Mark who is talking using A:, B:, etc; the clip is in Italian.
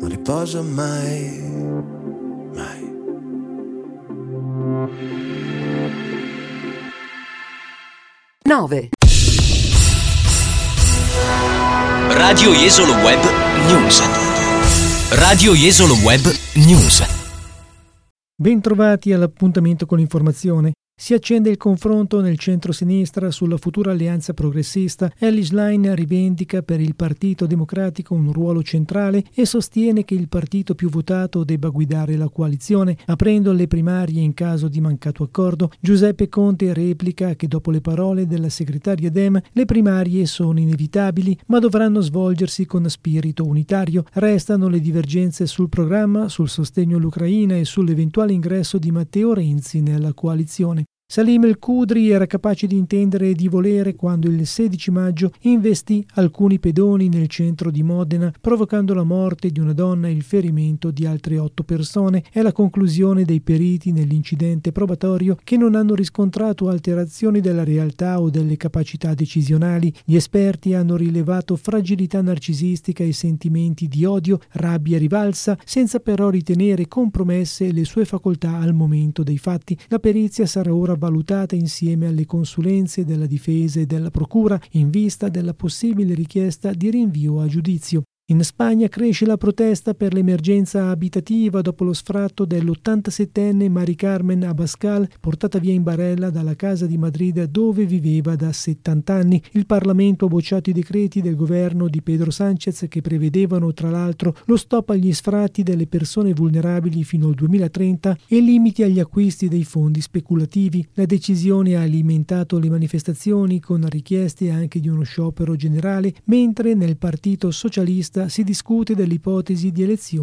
A: riposo mai, mai.
B: Nove.
C: Radio Jesolo Web News. Radio Jesolo Web News.
D: Bentrovati all'appuntamento con l'informazione. Si accende il confronto nel centro-sinistra sulla futura alleanza progressista. Elly Schlein rivendica per il Partito Democratico un ruolo centrale e sostiene che il partito più votato debba guidare la coalizione, aprendo le primarie in caso di mancato accordo. Giuseppe Conte replica che dopo le parole della segretaria Dem le primarie sono inevitabili, ma dovranno svolgersi con spirito unitario. Restano le divergenze sul programma, sul sostegno all'Ucraina e sull'eventuale ingresso di Matteo Renzi nella coalizione. Salim El-Kudri era capace di intendere e di volere quando il 16 maggio investì alcuni pedoni nel centro di Modena, provocando la morte di una donna e il ferimento di altre 8 persone. È la conclusione dei periti nell'incidente probatorio, che non hanno riscontrato alterazioni della realtà o delle capacità decisionali. Gli esperti hanno rilevato fragilità narcisistica e sentimenti di odio, rabbia e rivalsa, senza però ritenere compromesse le sue facoltà al momento dei fatti. La perizia sarà ora valutata insieme alle consulenze della difesa e della procura in vista della possibile richiesta di rinvio a giudizio. In Spagna cresce la protesta per l'emergenza abitativa dopo lo sfratto dell'87enne Mari Carmen Abascal, portata via in barella dalla casa di Madrid dove viveva da 70 anni. Il Parlamento ha bocciato i decreti del governo di Pedro Sánchez che prevedevano tra l'altro lo stop agli sfratti delle persone vulnerabili fino al 2030 e limiti agli acquisti dei fondi speculativi. La decisione ha alimentato le manifestazioni con richieste anche di uno sciopero generale, mentre nel Partito Socialista si discute dell'ipotesi di elezioni